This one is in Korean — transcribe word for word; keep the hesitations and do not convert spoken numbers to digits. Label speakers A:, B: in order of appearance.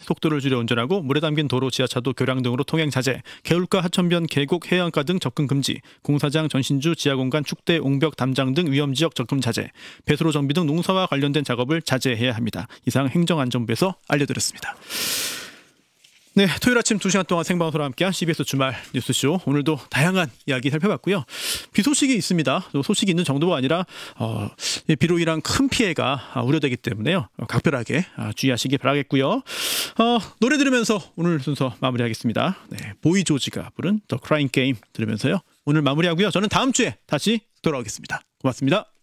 A: 속도를 줄여 운전하고 물에 담긴 도로, 지하차도, 교량 등으로 통행 자제, 개울가, 하천변, 계곡, 해안가 등 접근 금지, 공사장, 전신주, 지하공간, 축대, 옹벽, 담장 등 위험지역 접근 자제, 배수로 정비 등 농사와 관련된 작업을 자제해야 합니다. 이상 행정안전부에서 알려드렸습니다. 네, 토요일 아침 두 시간 동안 생방송으로 함께한 씨비에스 주말 뉴스쇼, 오늘도 다양한 이야기 살펴봤고요. 비 소식이 있습니다. 소식이 있는 정도가 아니라 어, 비로 인한 큰 피해가 우려되기 때문에요. 각별하게 주의하시기 바라겠고요. 어, 노래 들으면서 오늘 순서 마무리하겠습니다. 네, 보이 조지가 부른 The Crying Game 들으면서요. 오늘 마무리하고요. 저는 다음 주에 다시 돌아오겠습니다. 고맙습니다.